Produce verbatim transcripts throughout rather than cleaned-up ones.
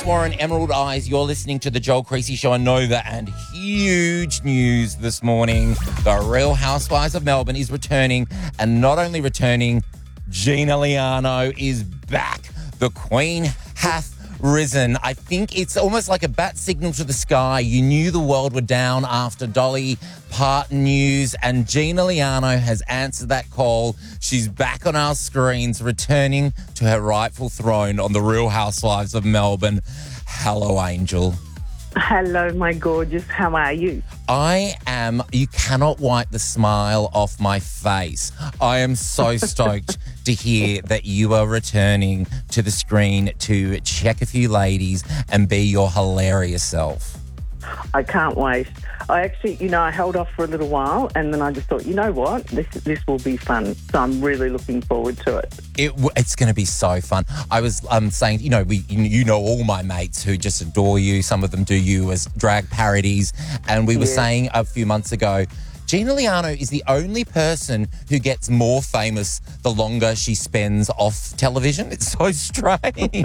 Warren, Emerald Eyes. You're listening to the Joel Creasy Show on Nova, and huge news this morning. The Real Housewives of Melbourne is returning, and not only returning, Gina Liano is back. The Queen hath risen. I think it's almost like a bat signal to the sky. You knew the world were down after Dolly Parton news, and Gina Liano has answered that call. She's back on our screens, returning to her rightful throne on the Real Housewives of Melbourne. Hello, Angel. Hello, my gorgeous. How are you? I am, you cannot wipe the smile off my face. I am so stoked to hear that you are returning to the screen to check a few ladies and be your hilarious self. I can't wait. I actually, you know, I held off for a little while, and then I just thought, you know what, this this will be fun. So I'm really looking forward to it. It it's going to be so fun. I was um, saying, you know, we you know all my mates who just adore you. Some of them do you as drag parodies, and we were Yeah. saying a few months ago, Gina Liano is the only person who gets more famous the longer she spends off television. It's so strange.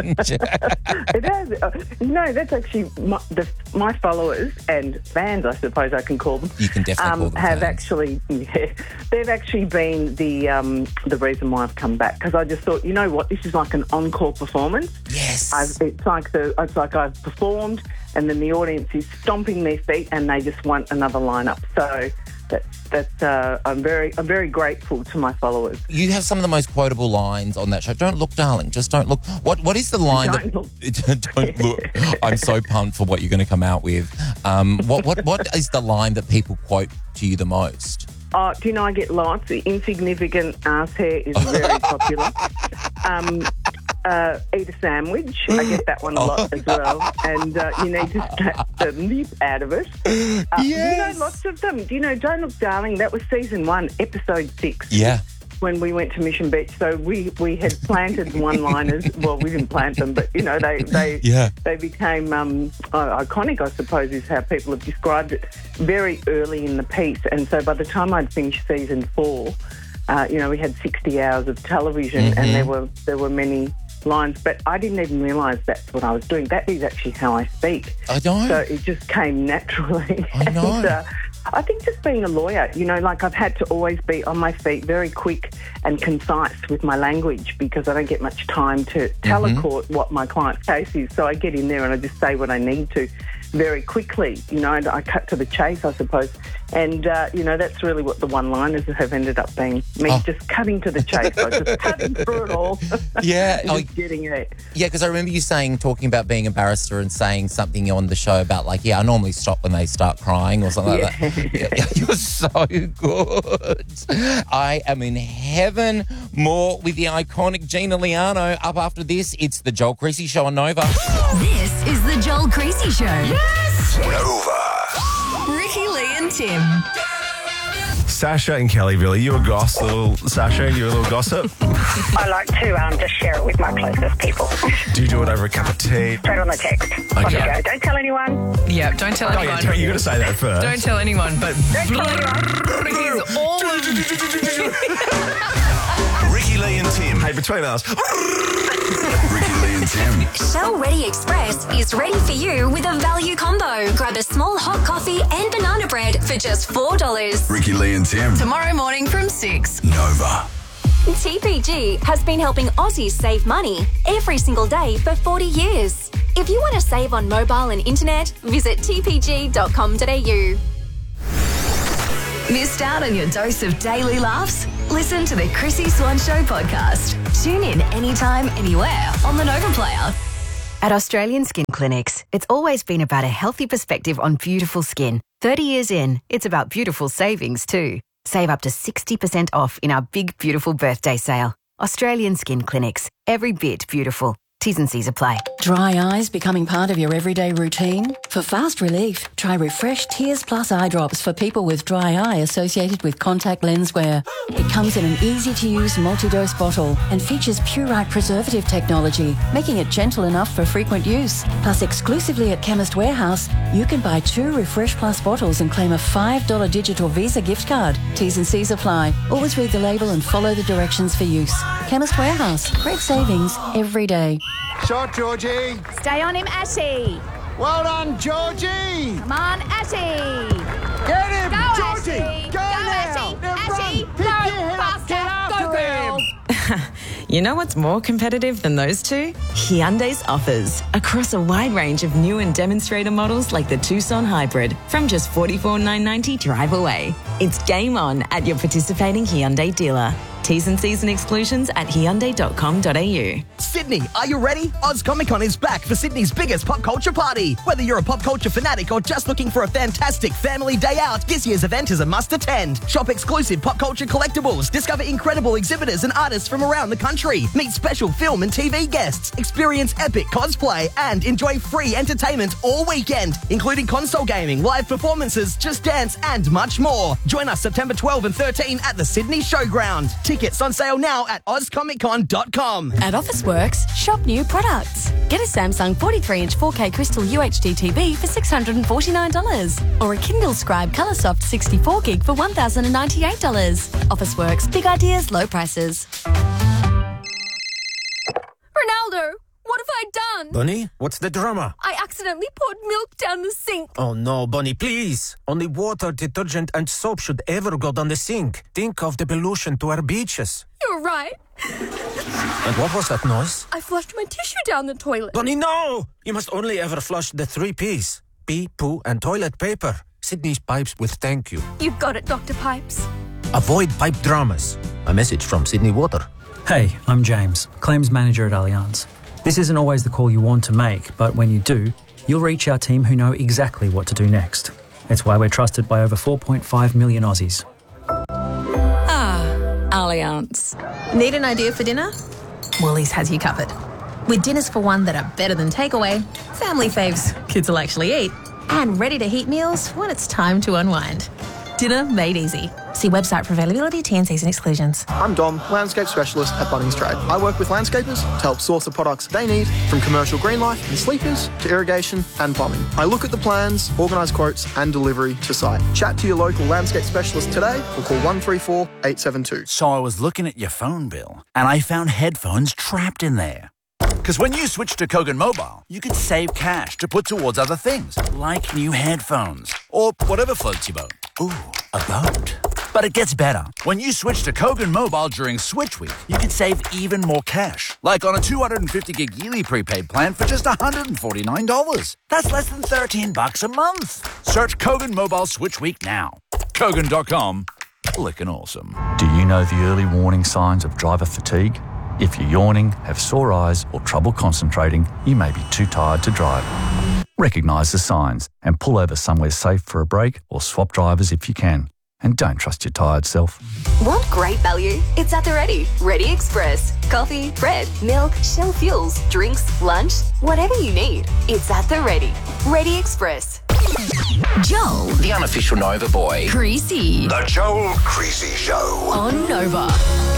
It has. Uh, no, that's actually my, the, my followers and fans, I suppose I can call them. You can definitely call um, them have fans. actually, yeah, they've actually been the um, the reason why I've come back, because I just thought, you know what, this is like an encore performance. Yes. I've, it's like the it's like I've performed, and then the audience is stomping their feet, and they just want another lineup. So. That's, that's, uh, I'm very I'm very grateful to my followers. You have some of the most quotable lines on that show. Don't look, darling. Just don't look. What What is the line? Don't look. that, don't look. I'm so pumped for what you're going to come out with. Um, what What What is the line that people quote to you the most? Oh, do you know I get lots? The insignificant ass hair is very popular. Um, uh, eat a sandwich. I get that one a lot as well. And uh, you need to snap the lip out of it. Uh, Yes. You know, lots of them. Do you know, Don't Look, Darling? That was season one, episode six. Yeah. When we went to Mission Beach, so we, we had planted one-liners. Well, we didn't plant them, but you know they they Yeah. they became um, uh, iconic. I suppose is how people have described it very early in the piece. And so by the time I'd finished season four, uh, you know, we had sixty hours of television, Mm-hmm. and there were there were many lines, but I didn't even realise that's what I was doing. That is actually how I speak. I know. So it just came naturally. I know. And, uh, I think just being a lawyer, you know, like I've had to always be on my feet, very quick and concise with my language, because I don't get much time to tell Mm-hmm. a court what my client's case is. So I get in there and I just say what I need to very quickly, you know, and I cut to the chase, I suppose. And, uh, you know, that's really what the one-liners have ended up being. Me Oh. just cutting to the chase. I just cutting through it all. Yeah. just Oh, getting it. yeah, because I remember you saying, talking about being a barrister and saying something on the show about like, yeah, I normally stop when they start crying or something like that. Yeah, you're so good. I am in heaven. More with the iconic Gina Liano. Up after this, it's the Joel Creasy Show on Nova. This is the Joel Creasy Show. Yes! Nova. Ricky, Lee and Tim. Sasha and Kellyville, are you a goss, little Sasha? Are you a little gossip? I like to um, just share it with my closest people. Do you do it over a cup of tea? Straight on the text. Off you go. Don't tell anyone. Yeah, don't tell Oh, anyone. yeah, you got to say that first. Don't tell anyone, but Don't tell anyone. Ricky's all over. Ricky, Lee and Tim. Hey, between us. Ricky, Lee and Tim. Shell Ready Express is ready for you with a value combo. Grab a small hot coffee and banana bread for just four dollars. Ricky, Lee and Tim. Tomorrow morning from six. Nova. T P G has been helping Aussies save money every single day for forty years. If you want to save on mobile and internet, visit t p g dot com dot a u. Missed out on your dose of daily laughs? Listen to the Chrissy Swan Show podcast. Tune in anytime, anywhere on the Nova Player. At Australian Skin Clinics, it's always been about a healthy perspective on beautiful skin. thirty years in, it's about beautiful savings too. Save up to sixty percent off in our big, beautiful birthday sale. Australian Skin Clinics. Every bit beautiful. T's and C's apply. Dry eyes becoming part of your everyday routine? For fast relief, try Refresh Tears Plus eye drops for people with dry eye associated with contact lens wear. It comes in an easy-to-use multi-dose bottle and features Purite preservative technology, making it gentle enough for frequent use. Plus, exclusively at Chemist Warehouse, you can buy two Refresh Plus bottles and claim a five dollars digital Visa gift card. T's and C's apply. Always read the label and follow the directions for use. Chemist Warehouse. Great savings every day. Shot, Georgie. Stay on him, Ashy. Well done, Georgie. Come on, Ashy. Get him, Go, Georgie. Ashy. Go, Go, now. Ashy. Now Ashy. run. Pick Go, your head up. faster. Get after Go, girl. him. You know what's more competitive than those two? Hyundai's offers. Across a wide range of new and demonstrator models like the Tucson Hybrid from just forty-four thousand nine hundred ninety dollars drive away. It's game on at your participating Hyundai dealer. T's and C's and exclusions at hyundai dot com dot a u. Sydney, are you ready? Oz Comic Con is back for Sydney's biggest pop culture party. Whether you're a pop culture fanatic or just looking for a fantastic family day out, this year's event is a must attend. Shop exclusive pop culture collectibles, discover incredible exhibitors and artists from around the country, meet special film and T V guests, experience epic cosplay, and enjoy free entertainment all weekend, including console gaming, live performances, Just Dance, and much more. Join us September twelfth and thirteenth at the Sydney Showground. Tickets on sale now at oz comic con dot com. At Officeworks, shop new products. Get a Samsung forty-three inch four K Crystal U H D T V for six hundred forty-nine dollars or a Kindle Scribe Coloursoft sixty-four gig for one thousand ninety-eight dollars. Officeworks, big ideas, low prices. Ronaldo, what have I done? Bunny, what's the drama? I accidentally poured milk down the sink. Oh no, Bunny, please. Only water, detergent, and soap should ever go down the sink. Think of the pollution to our beaches. You're right. And what was that noise? I flushed my tissue down the toilet. Bunny, no! You must only ever flush the three P's. Pee, poo, and toilet paper. Sydney's pipes with thank you. You've got it, Doctor Pipes. Avoid pipe dramas. A message from Sydney Water. Hey, I'm James, Claims Manager at Allianz. This isn't always the call you want to make, but when you do, you'll reach our team who know exactly what to do next. It's why we're trusted by over four point five million Aussies. Ah, Allianz. Need an idea for dinner? Woolies has you covered. With dinners for one that are better than takeaway, family faves kids will actually eat, and ready-to-heat meals when it's time to unwind. Dinner made easy. See website for availability, T and Cs and exclusions. I'm Dom, Landscape Specialist at Bunnings Trade. I work with landscapers to help source the products they need, from commercial green life and sleepers to irrigation and plumbing. I look at the plans, organise quotes and delivery to site. Chat to your local landscape specialist today or call one three four, eight seven two. So I was looking at your phone bill and I found headphones trapped in there. Because when you switch to Kogan Mobile, you can save cash to put towards other things, like new headphones or whatever floats your boat. Ooh, a boat. But it gets better. When you switch to Kogan Mobile during Switch Week, you can save even more cash. Like on a two hundred fifty gig yearly prepaid plan for just one hundred forty-nine dollars. That's less than thirteen bucks a month. Search Kogan Mobile Switch Week now. Kogan dot com. Lickin' awesome. Do you know the early warning signs of driver fatigue? If you're yawning, have sore eyes or trouble concentrating, you may be too tired to drive. Recognise the signs and pull over somewhere safe for a break or swap drivers if you can. And don't trust your tired self. Want great value? It's at the Ready. Ready Express. Coffee, bread, milk, Shell Fuels, drinks, lunch, whatever you need. It's at the Ready. Ready Express. Joel. The unofficial Nova boy. Creasy. The Joel Creasy Show. On Nova.